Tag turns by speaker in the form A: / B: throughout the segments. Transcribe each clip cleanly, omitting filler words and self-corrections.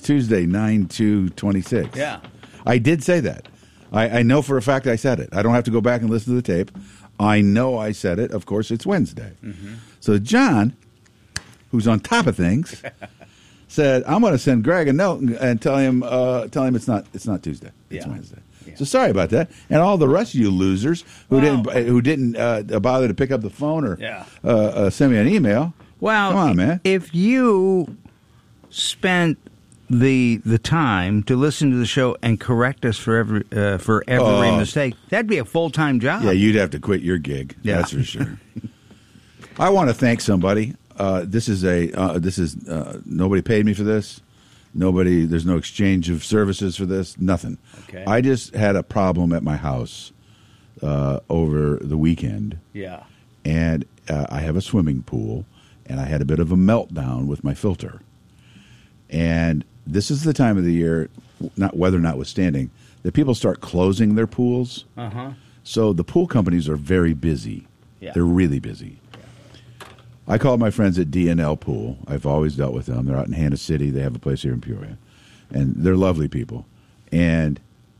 A: Tuesday, 9/2/26.
B: Yeah.
A: I did say that. I know for a fact I said it. I don't have to go back and listen to the tape. I know I said it. Of course, it's Wednesday. Mm-hmm. So John, who's on top of things, said, "I'm going to send Greg a note and tell him it's not Tuesday. It's Wednesday." Yeah. So sorry about that, and all the rest of you losers who didn't bother to pick up the phone or send me an email.
B: Well,
A: come on, man.
B: If you spent the time to listen to the show and correct us for every mistake, that'd be a full-time job.
A: Yeah, you'd have to quit your gig. Yeah. That's for sure. I want to thank somebody. This is nobody paid me for this. There's no exchange of services for this. Nothing.
B: Okay.
A: I just had a problem at my house over the weekend.
B: Yeah.
A: And I have a swimming pool, and I had a bit of a meltdown with my filter. And this is the time of the year, weather notwithstanding, that people start closing their pools.
B: Uh-huh.
A: So the pool companies are very busy.
B: Yeah.
A: They're really busy. I called my friends at D&L Pool. I've always dealt with them. They're out in Hannah City. They have a place here in Peoria. And they're lovely people. And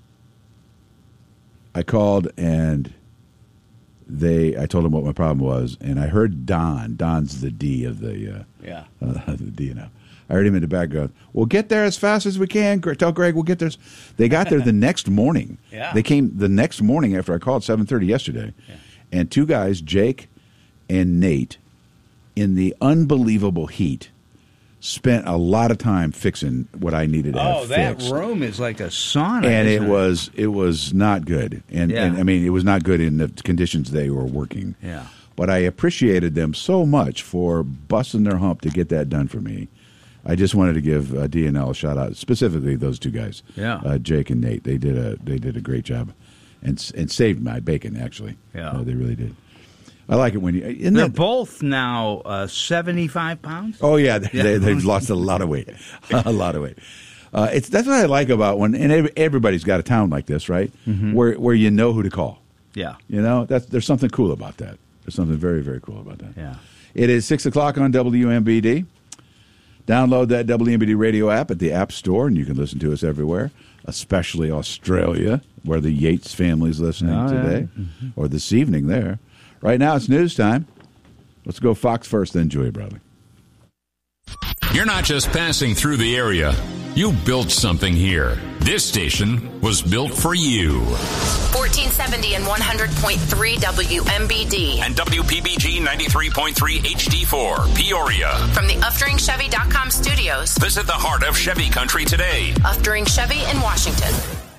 A: I called and I told them what my problem was. And I heard Don. Don's the D of the D&L. I heard him in the background. We'll get there as fast as we can. Tell Greg we'll get there. They got there the next morning.
B: Yeah.
A: They came the next morning after I called 7:30 yesterday. Yeah. And two guys, Jake and Nate, in the unbelievable heat, spent a lot of time fixing what I needed to have fixed.
B: That room is like a sauna.
A: And it was not good. And I mean, it was not good in the conditions they were working.
B: Yeah.
A: But I appreciated them so much for busting their hump to get that done for me. I just wanted to give D&L a shout out, specifically those two guys, Jake and Nate. They did a great job, and saved my bacon. Actually, they really did. I like it when
B: they're both now 75 pounds.
A: Oh yeah, they've lost a lot of weight, a lot of weight. That's what I like about and everybody's got a town like this, right? Mm-hmm. Where you know who to call.
B: Yeah,
A: there's something cool about that. There's something very, very cool about that.
B: Yeah,
A: it is 6:00 on WMBD. Download that WMBD radio app at the App Store, and you can listen to us everywhere, especially Australia, where the Yates family is listening today, or this evening there. Right now, it's news time. Let's go Fox first, then Julia Bradley.
C: You're not just passing through the area. You built something here. This station was built for you.
D: 1470 and 100.3 WMBD.
C: And WPBG 93.3 HD4, Peoria.
D: From the UfteringChevy.com studios.
C: Visit the heart of Chevy country today.
D: Uftering Chevy in Washington.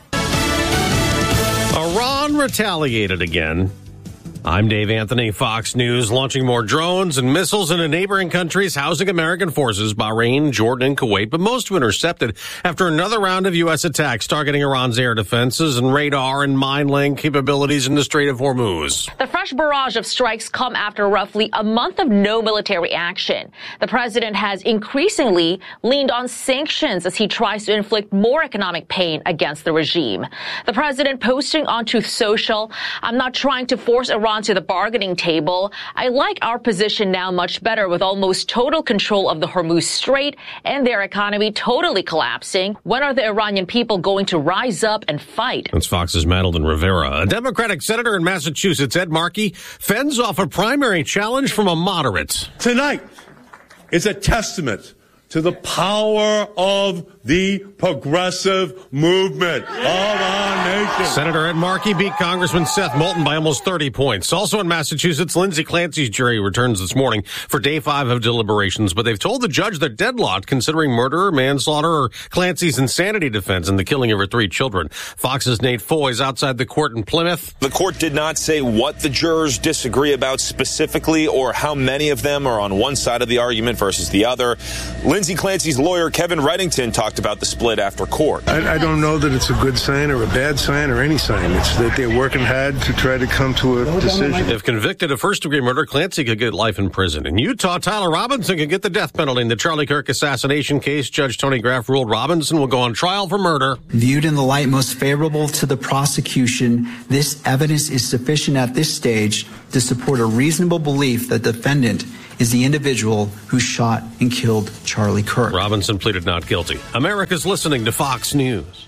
E: Iran retaliated again. I'm Dave Anthony, Fox News, launching more drones and missiles into neighboring countries housing American forces, Bahrain, Jordan, and Kuwait, but most were intercepted after another round of U.S. attacks targeting Iran's air defenses and radar and mine-laying capabilities in the Strait of Hormuz.
F: The fresh barrage of strikes come after roughly a month of no military action. The president has increasingly leaned on sanctions as he tries to inflict more economic pain against the regime. The president posting on Truth Social, "I'm not trying to force Iran to the bargaining table. I like our position now much better with almost total control of the Hormuz Strait and their economy totally collapsing. When are the Iranian people going to rise up and fight?"
E: That's Fox's Madeline Rivera. A Democratic senator in Massachusetts, Ed Markey, fends off a primary challenge from a moderate.
G: Tonight is a testament to the power of the progressive movement of our nation.
E: Senator Ed Markey beat Congressman Seth Moulton by almost 30 points. Also in Massachusetts, Lindsay Clancy's jury returns this morning for day 5 of deliberations, but they've told the judge they're deadlocked considering murder, manslaughter, or Clancy's insanity defense in the killing of her 3 children. Fox's Nate Foy is outside the court in Plymouth.
H: The court did not say what the jurors disagree about specifically or how many of them are on one side of the argument versus the other. Lindsay Clancy's lawyer, Kevin Reddington, talked about the split after court.
I: I don't know that it's a good sign or a bad sign or any sign. It's that they're working hard to try to come to a decision.
E: If convicted of first-degree murder, Clancy could get life in prison. In Utah, Tyler Robinson could get the death penalty in the Charlie Kirk assassination case. Judge Tony Graff ruled Robinson will go on trial for murder.
J: Viewed in the light most favorable to the prosecution, this evidence is sufficient at this stage to support a reasonable belief that the defendant is the individual who shot and killed Charlie Kirk.
E: Robinson pleaded not guilty. America's listening to Fox News.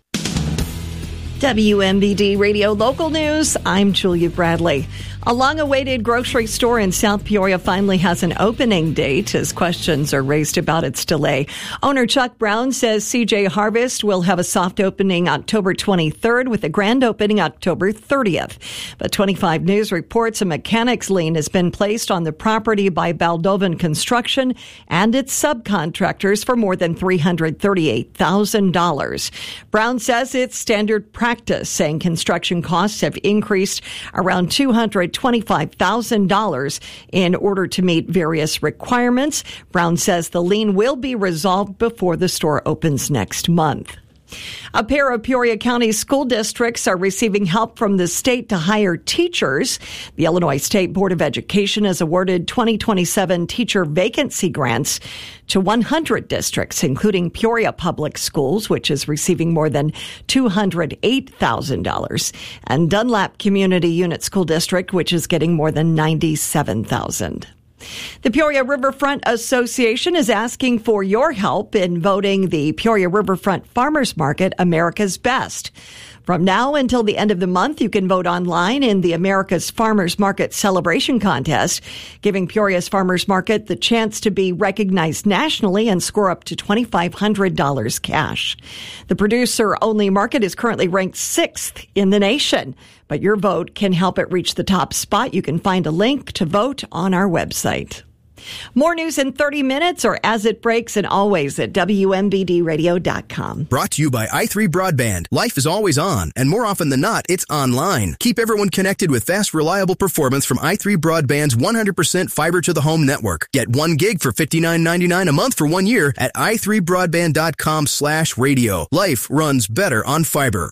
K: WMBD Radio Local News, I'm Julia Bradley. A long-awaited grocery store in South Peoria finally has an opening date as questions are raised about its delay. Owner Chuck Brown says CJ Harvest will have a soft opening October 23rd with a grand opening October 30th. But 25 News reports a mechanics lien has been placed on the property by Baldovan Construction and its subcontractors for more than $338,000. Brown says it's standard practice, saying construction costs have increased around $225,000 in order to meet various requirements. Brown says the lien will be resolved before the store opens next month. A pair of Peoria County school districts are receiving help from the state to hire teachers. The Illinois State Board of Education has awarded 2027 teacher vacancy grants to 100 districts, including Peoria Public Schools, which is receiving more than $208,000, and Dunlap Community Unit School District, which is getting more than $97,000. The Peoria Riverfront Association is asking for your help in voting the Peoria Riverfront Farmers Market America's Best. From now until the end of the month, you can vote online in the America's Farmers Market Celebration Contest, giving Peoria's Farmers Market the chance to be recognized nationally and score up to $2,500 cash. The producer-only market is currently ranked 6th in the nation, but your vote can help it reach the top spot. You can find a link to vote on our website. More news in 30 minutes or as it breaks, and always at WMBDradio.com.
L: Brought to you by i3 Broadband. Life is always on, and more often than not, it's online. Keep everyone connected with fast, reliable performance from i3 Broadband's 100% fiber-to-the-home network. Get 1 gig for $59.99 a month for 1 year at i3broadband.com/radio. Life runs better on fiber.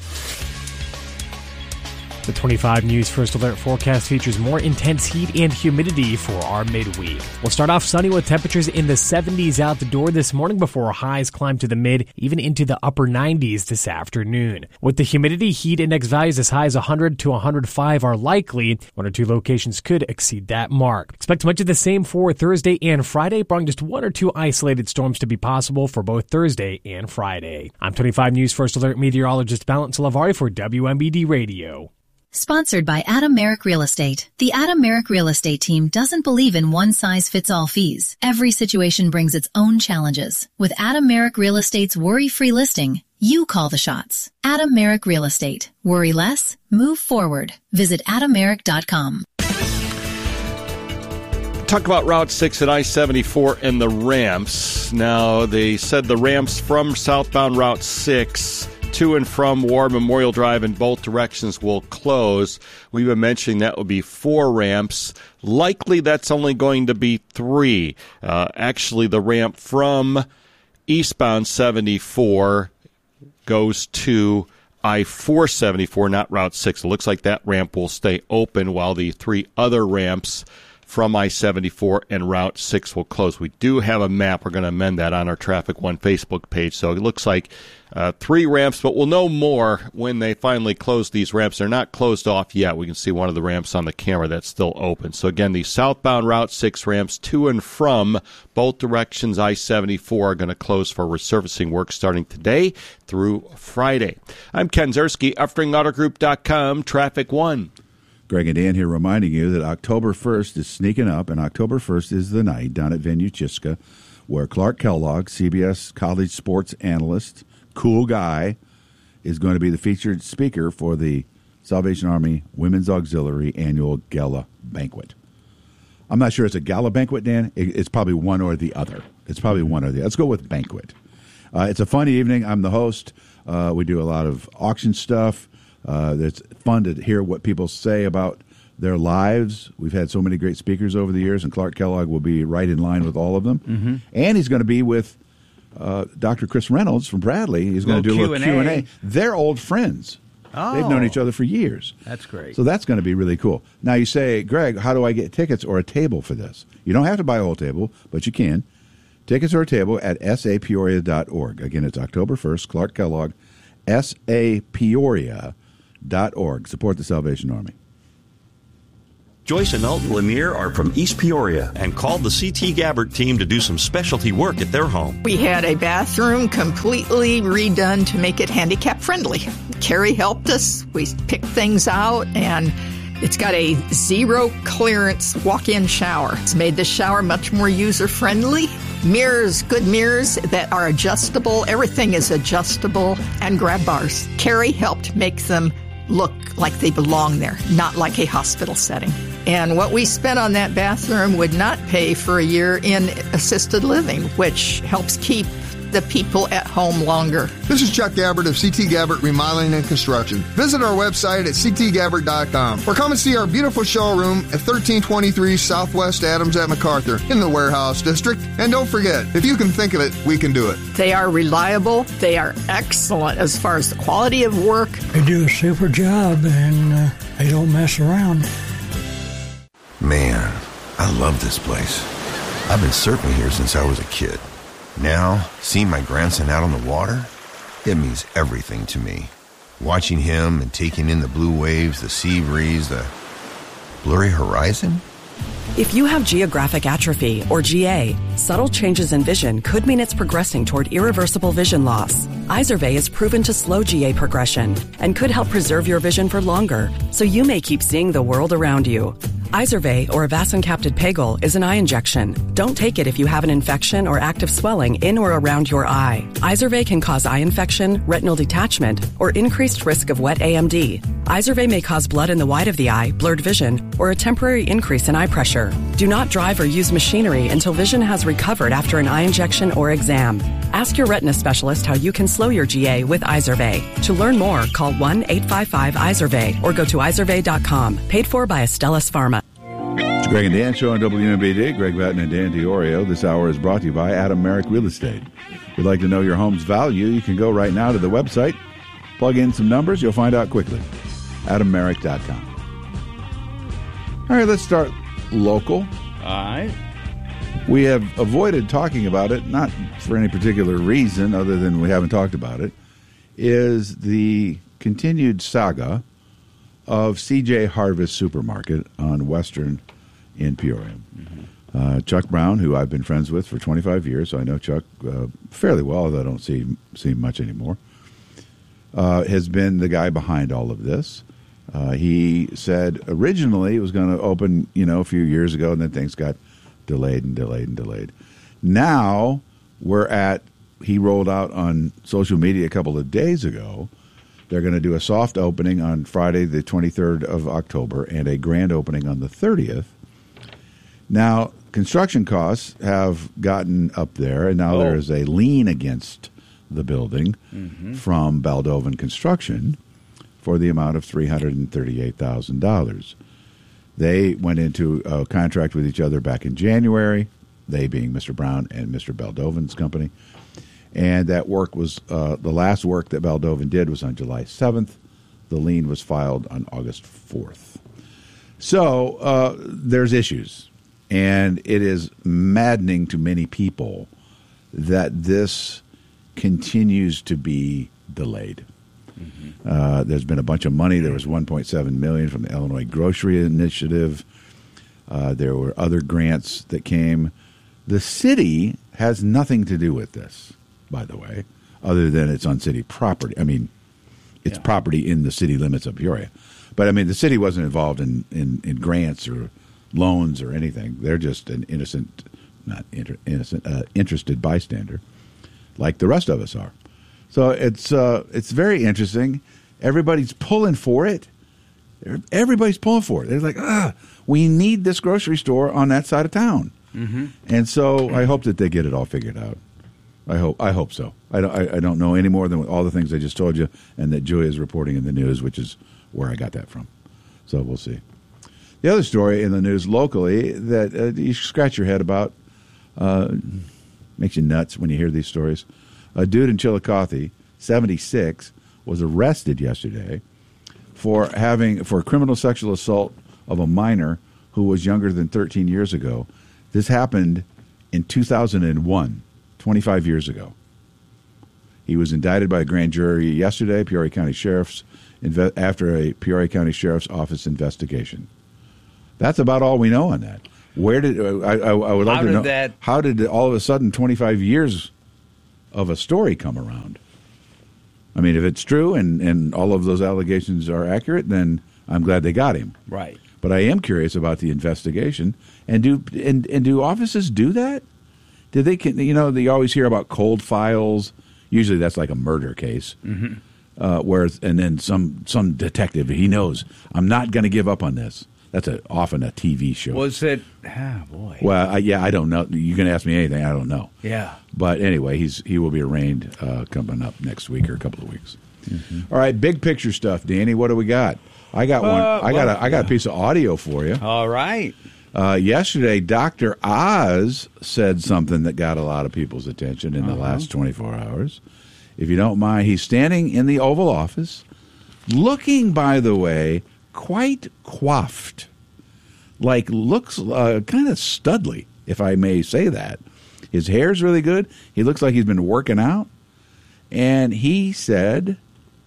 M: The 25 News First Alert forecast features more intense heat and humidity for our midweek. We'll start off sunny with temperatures in the 70s out the door this morning before highs climb to the mid, even into the upper 90s this afternoon. With the humidity, heat index values as high as 100 to 105 are likely. 1 or 2 locations could exceed that mark. Expect much of the same for Thursday and Friday, barring just 1 or 2 isolated storms to be possible for both Thursday and Friday. I'm 25 News First Alert meteorologist Balance Lavari for WMBD Radio.
N: Sponsored by Adam Merrick Real Estate. The Adam Merrick Real Estate team doesn't believe in one-size-fits-all fees. Every situation brings its own challenges. With Adam Merrick Real Estate's worry-free listing, you call the shots. Adam Merrick Real Estate. Worry less, move forward. Visit AdamMerrick.com.
O: Talk about Route 6 and I-74 and the ramps. Now, they said the ramps from southbound Route 6 to and from War Memorial Drive in both directions will close. We've been mentioning that will be 4 ramps. Likely that's only going to be 3. Actually, the ramp from eastbound 74 goes to I-474, not Route 6. It looks like that ramp will stay open while the 3 other ramps from I-74 and Route 6 will close. We do have a map. We're going to amend that on our Traffic One Facebook page. So it looks like 3 ramps, but we'll know more when they finally close these ramps. They're not closed off yet. We can see one of the ramps on the camera that's still open. So again, the southbound Route 6 ramps to and from both directions I-74 are going to close for resurfacing work starting today through Friday. I'm Ken Zerski, EffringAutoGroup.com, Traffic One.
A: Greg and Dan here reminding you that October 1st is sneaking up, and October 1st is the night down at Venue Chiska where Clark Kellogg, CBS college sports analyst, cool guy, is going to be the featured speaker for the Salvation Army Women's Auxiliary Annual Gala Banquet. I'm not sure it's a gala banquet, Dan. It's probably one or the other. Let's go with banquet. It's a fun evening. I'm the host. We do a lot of auction stuff. It's fun to hear what people say about their lives. We've had so many great speakers over the years, and Clark Kellogg will be right in line with all of them. Mm-hmm. And he's going to be with Dr. Chris Reynolds from Bradley. He's going to do a little Q&A. They're old friends. Oh. They've known each other for years.
B: That's great.
A: So that's going to be really cool. Now you say, Greg, how do I get tickets or a table for this? You don't have to buy a whole table, but you can. Tickets or a table at sapeoria.org. Again, it's October 1st, Clark Kellogg, sapeoria.org. Support the Salvation Army.
P: Joyce and Elton Lanier are from East Peoria and called the C.T. Gabbert team to do some specialty work at their home.
Q: We had a bathroom completely redone to make it handicap friendly. Carrie helped us. We picked things out, and it's got a zero clearance walk-in shower. It's made the shower much more user-friendly. Mirrors, good mirrors that are adjustable. Everything is adjustable, and grab bars. Carrie helped make them look like they belong there, not like a hospital setting. And what we spent on that bathroom would not pay for a year in assisted living, which helps keep the people at home longer.
R: This is Chuck Gabbert of CT Gabbert Remodeling and Construction. Visit our website at ctgabbert.com or come and see our beautiful showroom at 1323 Southwest Adams at MacArthur in the Warehouse District. And don't forget, if you can think of it, we can do it.
Q: They are reliable. They are excellent as far as the quality of work.
S: They do a super job, and they don't mess around.
T: Man, I love this place. I've been surfing here since I was a kid. Now, seeing my grandson out on the water, it means everything to me. Watching him and taking in the blue waves, the sea breeze, the blurry horizon.
U: If you have geographic atrophy, or GA, subtle changes in vision could mean it's progressing toward irreversible vision loss. Izervay is proven to slow GA progression and could help preserve your vision for longer, so you may keep seeing the world around you. Izervay, or avacincaptad pegol, is an eye injection. Don't take it if you have an infection or active swelling in or around your eye. Izervay can cause eye infection, retinal detachment, or increased risk of wet AMD. Izervay may cause blood in the white of the eye, blurred vision, or a temporary increase in eye pressure. Do not drive or use machinery until vision has recovered after an eye injection or exam. Ask your retina specialist how you can slow your GA with Izervay. To learn more, call 1-855-IZERVAY or go to izervay.com. Paid for by Astellas Pharma.
A: It's Greg and Dan Show on WMBD. Greg Batten and Dan DiOrio. This hour is brought to you by Adam Merrick Real Estate. If you'd like to know your home's value, you can go right now to the website, plug in some numbers, you'll find out quickly. AdamMerrick.com. All right, let's start local.
B: All right.
A: We have avoided talking about it, not for any particular reason other than we haven't talked about it, is the continued saga of C.J. Harvest Supermarket on Western in Peoria. Mm-hmm. Chuck Brown, who I've been friends with for 25 years, so I know Chuck fairly well, although I don't see him much anymore, has been the guy behind all of this. He said originally it was going to open, a few years ago, and then things got delayed and delayed and delayed. Now he rolled out on social media a couple of days ago. They're going to do a soft opening on Friday, the 23rd of October, and a grand opening on the 30th. Now, construction costs have gotten up there, and now there is a lien against the building from Baldovan Construction for the amount of $338,000. They went into a contract with each other back in January, they being Mr. Brown and Mr. Baldovan's company. And that work was, the last work that Baldovan did was on July 7th. The lien was filed on August 4th. So there's issues. And it is maddening to many people that this continues to be delayed. Mm-hmm. There's been a bunch of money. There was $1.7 million from the Illinois Grocery Initiative. There were other grants that came. The city has nothing to do with this, by the way, other than it's on city property. I mean, it's property in the city limits of Peoria. But, I mean, the city wasn't involved in grants or loans or anything. They're just an interested bystander, like the rest of us are. So it's very interesting. Everybody's pulling for it. Everybody's pulling for it. They're like, we need this grocery store on that side of town. Mm-hmm. And so I hope that they get it all figured out. I hope so. I don't know any more than all the things I just told you, and that Julia is reporting in the news, which is where I got that from. So we'll see. The other story in the news locally that you scratch your head about, makes you nuts when you hear these stories. A dude in Chillicothe, 76, was arrested yesterday for criminal sexual assault of a minor who was younger than 13 years ago. This happened in 2001, 25 years ago. He was indicted by a grand jury yesterday, after a Peoria County Sheriff's Office investigation. That's about all we know on that. Where did I would like to know how did all of a sudden 25 years of a story come around? I mean, if it's true and all of those allegations are accurate, then I'm glad they got him.
B: Right.
A: But I am curious about the investigation. And do offices do that? Do they? They always hear about cold files. Usually that's like a murder case. Whereas, and then some detective, he knows, I'm not going to give up on this. That's often a TV show.
B: Was it? Ah, boy.
A: Well, I don't know. You can ask me anything. I don't know.
B: Yeah.
A: But anyway, he will be arraigned coming up next week or a couple of weeks. All right, big picture stuff, Danny. What do we got? I got one. I got a piece of audio for you.
B: All right.
A: Yesterday, Dr. Oz said something that got a lot of people's attention in the last 24 hours. If you don't mind, he's standing in the Oval Office, looking, by the way, quite coiffed. Like, looks kind of studly, if I may say that. His hair's really good. He looks like he's been working out. And he said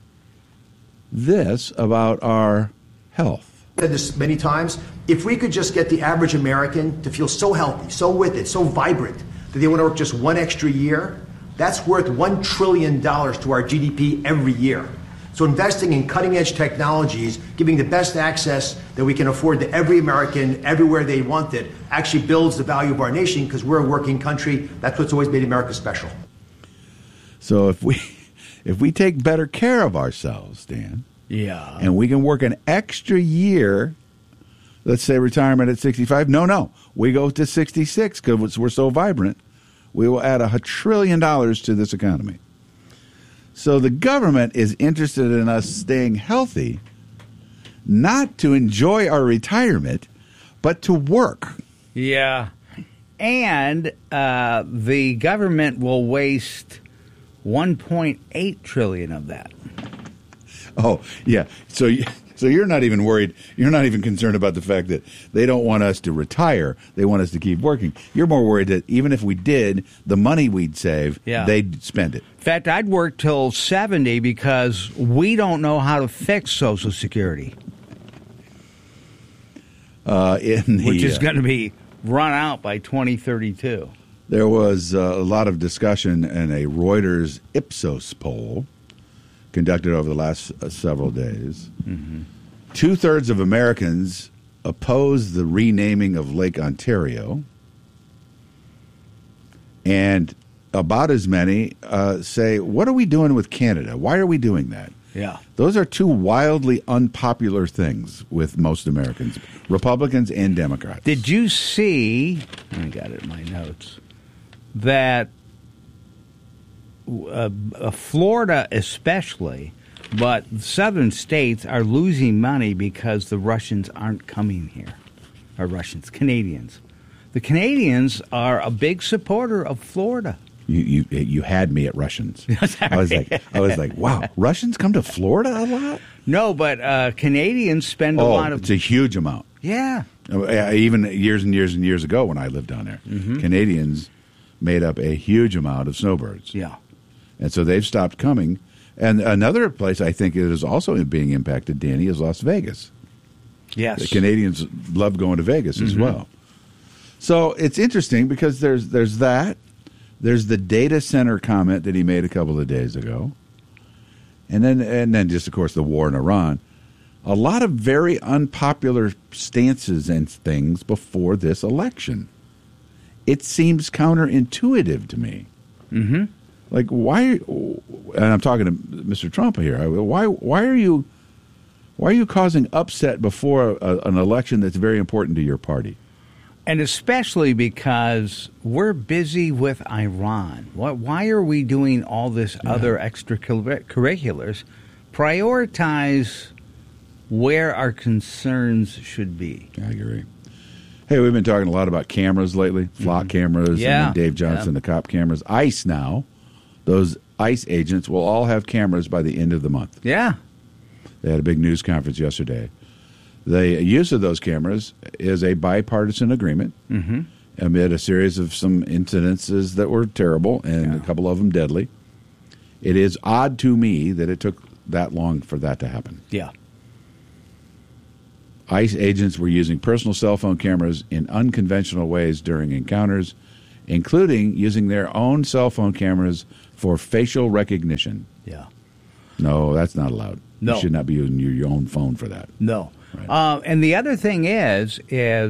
A: this about our health.
C: I've said this many times. If we could just get the average American to feel so healthy, so with it, so vibrant, that they want to work just one extra year, that's worth $1 trillion to our GDP every year. So investing in cutting-edge technologies, giving the best access that we can afford to every American, everywhere they want it, actually builds the value of our nation because we're a working country. That's what's always made America special.
A: So if we take better care of ourselves, Dan,
B: yeah,
A: and we can work an extra year, let's say retirement at 65. No, we go to 66 because we're so vibrant. We will add $1 trillion to this economy. So the government is interested in us staying healthy, not to enjoy our retirement, but to work.
B: Yeah. And the government will waste $1.8 trillion of that.
A: Oh, yeah. So you're not even worried. You're not even concerned about the fact that they don't want us to retire. They want us to keep working. You're more worried that even if we did, the money we'd save, they'd spend it.
B: In fact, I'd work till 70 because we don't know how to fix Social Security. Which is going to be run out by 2032.
A: There was a lot of discussion in a Reuters Ipsos poll conducted over the last several days. 2/3 of Americans oppose the renaming of Lake Ontario, and about as many say, what are we doing with Canada? Why are we doing that?
B: Yeah.
A: Those are two wildly unpopular things with most Americans, Republicans and Democrats.
B: Did you see, I got it in my notes, that Florida especially, but southern states are losing money because the Russians aren't coming here. Canadians. The Canadians are a big supporter of Florida.
A: You had me at Russians. I was like, wow, Russians come to Florida a lot?
B: No, but Canadians spend a lot of.
A: It's a huge amount.
B: Yeah.
A: Even years and years and years ago when I lived down there, Canadians made up a huge amount of snowbirds.
B: Yeah.
A: And so they've stopped coming. And another place I think it is also being impacted, Danny, is Las Vegas.
B: Yes.
A: The Canadians love going to Vegas as well. So it's interesting because there's that. There's the data center comment that he made a couple of days ago. And then just, of course, the war in Iran. A lot of very unpopular stances and things before this election. It seems counterintuitive to me. Like, why? And I'm talking to Mr. Trump here. Why are you causing upset before an election that's very important to your party?
B: And especially because we're busy with Iran. Why are we doing all this other extracurriculars? Prioritize where our concerns should be.
A: I agree. Hey, we've been talking a lot about cameras lately, flock cameras, and Dave Johnson, the cop cameras. ICE now, those ICE agents will all have cameras by the end of the month.
B: Yeah.
A: They had a big news conference yesterday. The use of those cameras is a bipartisan agreement amid a series of some incidences that were terrible and a couple of them deadly. It is odd to me that it took that long for that to happen.
B: Yeah.
A: ICE agents were using personal cell phone cameras in unconventional ways during encounters, including using their own cell phone cameras for facial recognition.
B: Yeah.
A: No, that's not allowed.
B: No.
A: You should not be using your own phone for that.
B: No. And the other thing is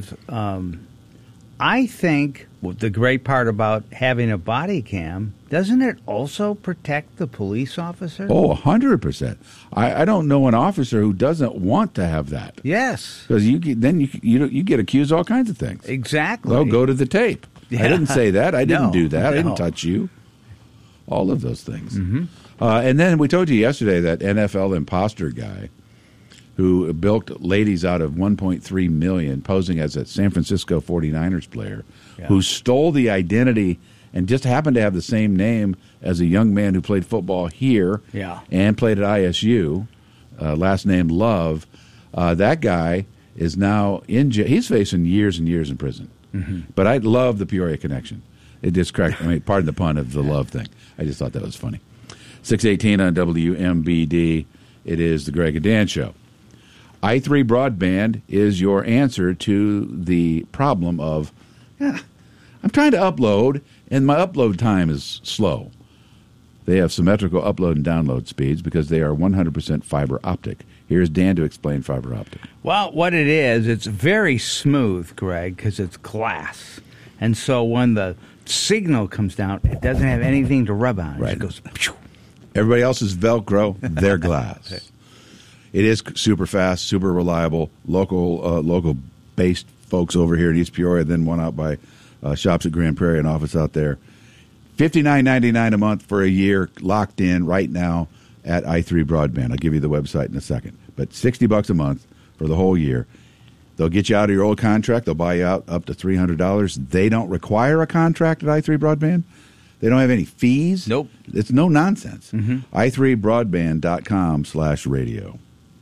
B: I think the great part about having a body cam, doesn't it also protect the police officer?
A: Oh, 100%. I don't know an officer who doesn't want to have that.
B: Yes.
A: Because you get accused of all kinds of things.
B: Exactly.
A: Well, go to the tape.
B: Yeah.
A: I didn't say that. I didn't do that. I
B: No.
A: didn't touch you. All of those things.
B: Mm-hmm.
A: And then we told you yesterday that NFL imposter guy who bilked ladies out of $1.3 million posing as a San Francisco 49ers player who stole the identity and just happened to have the same name as a young man who played football here and played at ISU, last name Love. That guy is now in jail. He's facing years and years in prison.
B: Mm-hmm.
A: But I love the Peoria connection. It just cracked. I mean, pardon the pun of the love thing. I just thought that was funny. 6:18 on WMBD. It is the Greg and Dan Show. i3 Broadband is your answer to the problem of, I'm trying to upload, and my upload time is slow. They have symmetrical upload and download speeds because they are 100% fiber optic. Here's Dan to explain fiber optic.
B: Well, what it is, it's very smooth, Greg, because it's glass. And so when the signal comes down, it doesn't have anything to rub on.
A: Right.
B: It goes, phew.
A: Everybody else is Velcro. They're glass. It is super fast, super reliable. Local based folks over here in East Peoria, then one out by Shops at Grand Prairie, an office out there. $59.99 a month for a year, locked in right now at i3 Broadband. I'll give you the website in a second. But $60 a month for the whole year. They'll get you out of your old contract. They'll buy you out up to $300. They don't require a contract at i3 Broadband. They don't have any fees.
B: Nope.
A: It's no nonsense. i3broadband.com/radio.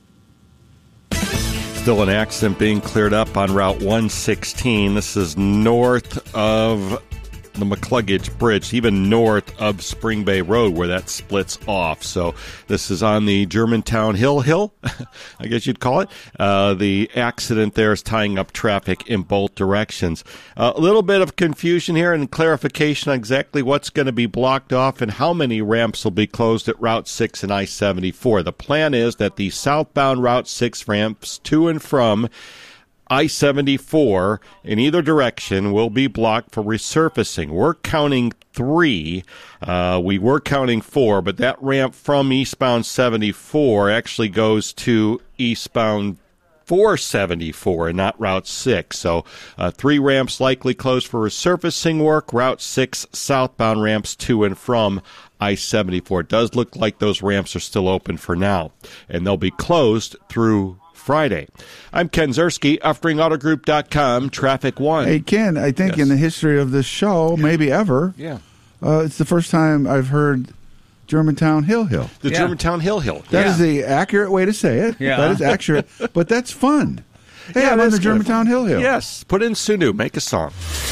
O: Still an accident being cleared up on Route 116. This is north of the McCluggage Bridge, even north of Spring Bay Road where that splits off. So this is on the Germantown Hill, I guess you'd call it. The accident there is tying up traffic in both directions. A little bit of confusion here and clarification on exactly what's going to be blocked off and how many ramps will be closed at Route 6 and I-74. The plan is that the southbound Route 6 ramps to and from I-74 in either direction will be blocked for resurfacing. We're counting 3. We were counting 4, but that ramp from eastbound 74 actually goes to eastbound 474 and not Route 6. So 3 ramps likely closed for resurfacing work. Route 6 southbound ramps to and from I-74. It does look like those ramps are still open for now, and they'll be closed through Friday. I'm Ken Zerski, UffringAutoGroup.com, Traffic One.
A: Hey, Ken, I think in the history of this show, maybe ever, it's the first time I've heard Germantown Hill.
O: The Germantown Hill.
A: That is the accurate way to say it.
O: Yeah.
A: That is accurate, but that's fun. Hey, I'm on the Germantown Hill.
O: Yes, put in Sunu, make a song.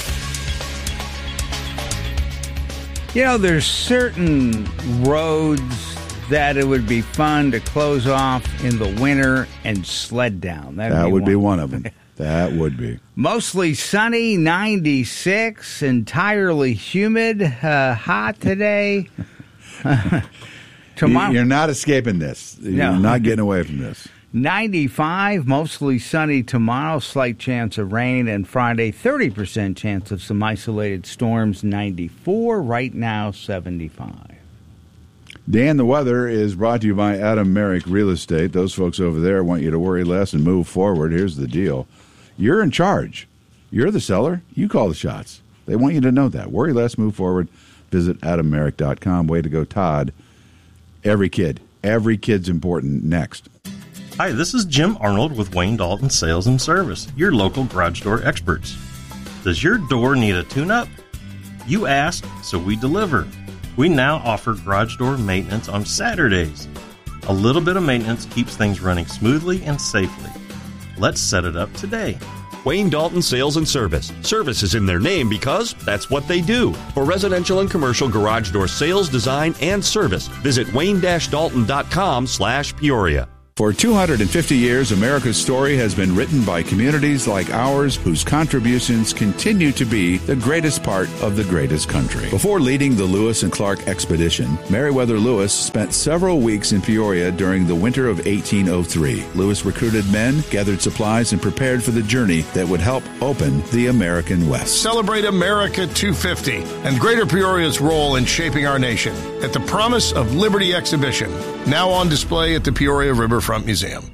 B: You know, there's certain roads that it would be fun to close off in the winter and sled down.
A: That would be one of them. That would be.
B: Mostly sunny, 96, entirely humid, hot today. Tomorrow,
A: You're not escaping this. You're not getting away from this.
B: 95, mostly sunny tomorrow, slight chance of rain, and Friday, 30% chance of some isolated storms, 94, right now, 75.
A: Dan, the weather is brought to you by Adam Merrick Real Estate. Those folks over there want you to worry less and move forward. Here's the deal. You're in charge. You're the seller. You call the shots. They want you to know that. Worry less, move forward. Visit AdamMerrick.com. Way to go, Todd. Every kid's important. Next.
D: Hi, this is Jim Arnold with Wayne Dalton Sales and Service, your local garage door experts. Does your door need a tune-up? You asked, so we deliver. We now offer garage door maintenance on Saturdays. A little bit of maintenance keeps things running smoothly and safely. Let's set it up today.
P: Wayne Dalton Sales and Service. Service is in their name because that's what they do. For residential and commercial garage door sales, design, and service, visit wayne-dalton.com/Peoria.
A: For 250 years, America's story has been written by communities like ours whose contributions continue to be the greatest part of the greatest country. Before leading the Lewis and Clark expedition, Meriwether Lewis spent several weeks in Peoria during the winter of 1803. Lewis recruited men, gathered supplies, and prepared for the journey that would help open the American West.
F: Celebrate America 250 and Greater Peoria's role in shaping our nation at the Promise of Liberty exhibition, now on display at the Peoria Riverfront Museum.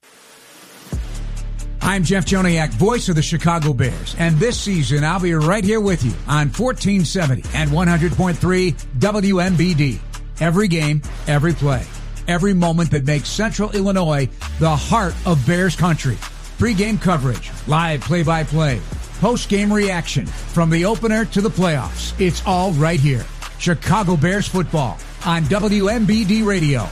V: I'm Jeff Joniak, voice of the Chicago Bears, and this season I'll be right here with you on 1470 and 100.3 WMBD. Every game, every play, every moment that makes Central Illinois the heart of Bears country. Pre-game coverage, live play-by-play, post-game reaction, from the opener to the playoffs. It's all right here. Chicago Bears football on WMBD Radio.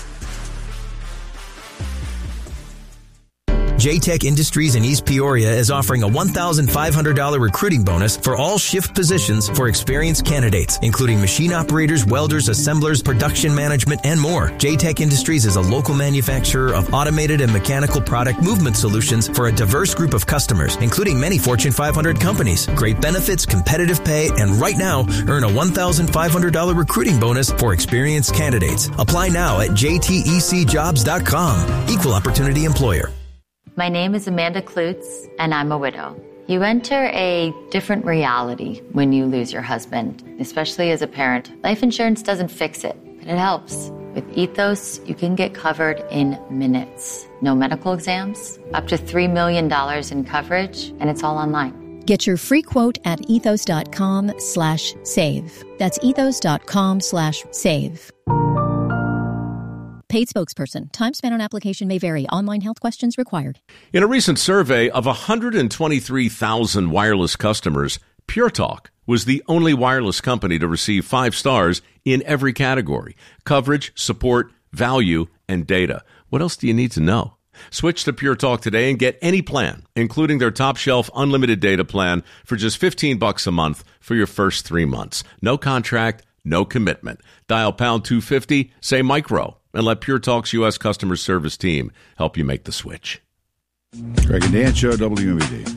L: JTech Industries in East Peoria is offering a $1,500 recruiting bonus for all shift positions for experienced candidates, including machine operators, welders, assemblers, production management, and more. JTech Industries is a local manufacturer of automated and mechanical product movement solutions for a diverse group of customers, including many Fortune 500 companies. Great benefits, competitive pay, and right now, earn a $1,500 recruiting bonus for experienced candidates. Apply now at jtecjobs.com. Equal opportunity employer.
W: My name is Amanda Klutz, and I'm a widow. You enter a different reality when you lose your husband, especially as a parent. Life insurance doesn't fix it, but it helps. With Ethos, you can get covered in minutes. No medical exams, up to $3 million in coverage, and it's all online.
N: Get your free quote at ethos.com/save. That's ethos.com/save. Paid spokesperson. Time spent on application may vary. Online health questions required.
X: In a recent survey of 123,000 wireless customers, Pure Talk was the only wireless company to receive 5 stars in every category: coverage, support, value, and data. What else do you need to know? Switch to Pure Talk today and get any plan, including their top shelf unlimited data plan, for just $15 a month for your first 3 months. No contract, no commitment. Dial pound 250, say micro, and let Pure Talk's U.S. customer service team help you make the switch.
A: Greg and Dan Show, WMBD.